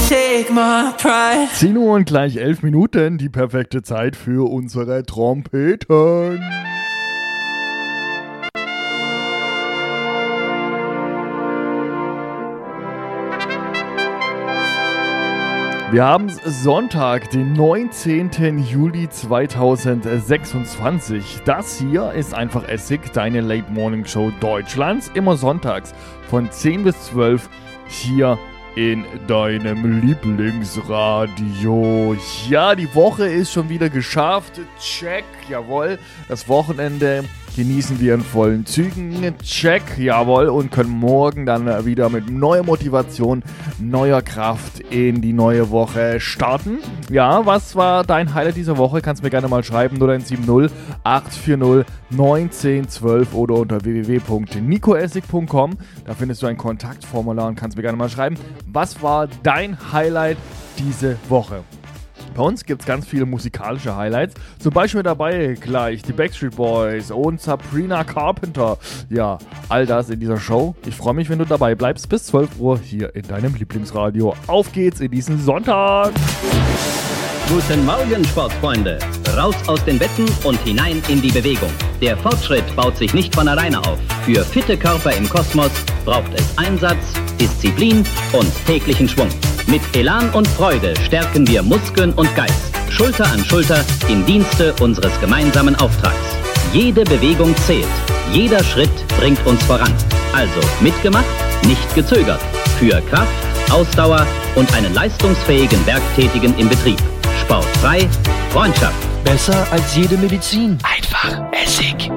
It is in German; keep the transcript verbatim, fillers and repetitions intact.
take my pride. zehn Uhr und gleich elf Minuten, die perfekte Zeit für unsere Trompeten. Wir haben Sonntag, den neunzehnten Juli zweitausendsechsundzwanzig. Das hier ist einfach Essig, deine Late Morning Show Deutschlands. Immer sonntags von zehn bis zwölf hier in deinem Lieblingsradio. Ja, die Woche ist schon wieder geschafft. Check, jawohl. Das Wochenende genießen wir in vollen Zügen. Check, jawohl. Und können morgen dann wieder mit neuer Motivation, neuer Kraft in die neue Woche starten. Ja, was war dein Highlight dieser Woche? Kannst mir gerne mal schreiben. null eins sieben null acht vier null neun eins eins zwölf oder unter w w w punkt nicoessig punkt com. Da findest du ein Kontaktformular und kannst mir gerne mal schreiben. Was war dein Highlight diese Woche? Bei uns gibt es ganz viele musikalische Highlights. Zum Beispiel dabei gleich die Backstreet Boys und Sabrina Carpenter. Ja, all das in dieser Show. Ich freue mich, wenn du dabei bleibst bis zwölf Uhr hier in deinem Lieblingsradio. Auf geht's in diesen Sonntag. Guten Morgen, Sportfreunde. Raus aus den Betten und hinein in die Bewegung. Der Fortschritt baut sich nicht von alleine auf. Für fitte Körper im Kosmos braucht es Einsatz, Disziplin und täglichen Schwung. Mit Elan und Freude stärken wir Muskeln und Geist, Schulter an Schulter im Dienste unseres gemeinsamen Auftrags. Jede Bewegung zählt, jeder Schritt bringt uns voran. Also mitgemacht, nicht gezögert. Für Kraft, Ausdauer und einen leistungsfähigen Werktätigen im Betrieb. Sportfrei, Freundschaft. Besser als jede Medizin. Einfach Essig.